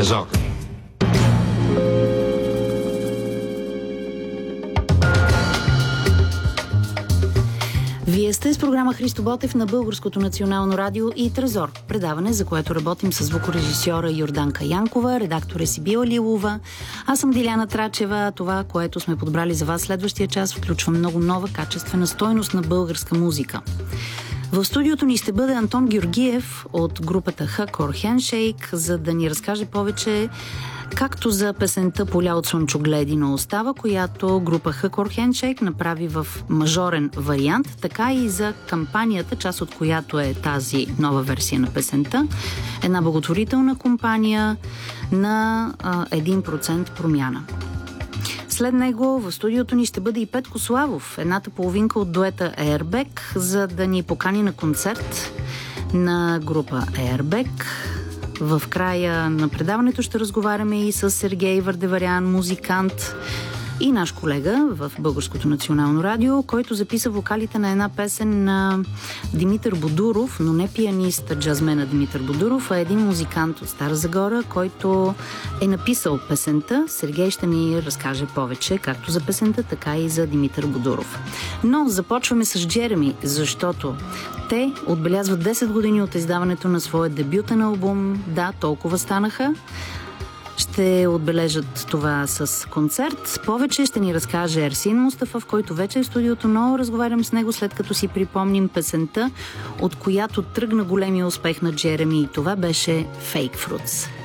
Трезор. Вие сте с програма Христо Ботев на Българското национално радио и Трезор. Предаване, за което работим с звукорежисьора Йорданка Янкова, редактор е Сибила Лилова. Аз съм Диляна Трачева. Това, което сме подбрали за вас следващия час, включва много нова качествена стойност на българска музика. В студиото ни ще бъде Антон Георгиев от групата Hardcore Handshake, за да ни разкаже повече както за песента "Поля от слънчогледино остава", която група Hardcore Handshake направи в мажорен вариант, така и за кампанията, част от която е тази нова версия на песента. Една благотворителна кампания на 1% промяна. След него в студиото ни ще бъде и Петко Славов, едната половинка от дуета Airbag, за да ни покани на концерт на група Airbag. В края на предаването ще разговаряме и с Сергей Вардеварян, музикант и наш колега в Българското национално радио, който записа вокалите на една песен на Димитър Бодуров, но не пианист, джазмена Димитър Бодуров, а един музикант от Стара Загора, който е написал песента. Сергей ще ни разкаже повече, както за песента, така и за Димитър Бодуров. Но започваме с Джереми, защото те отбелязват 10 години от издаването на своя дебютен албум. Да, толкова станаха. Ще отбележат това с концерт. Повече ще ни разкаже Ерсин Мустафа, в който вече е в студиото, но разговарям с него след като си припомним песента, от която тръгна големия успех на Джереми, и това беше Fake Fruits.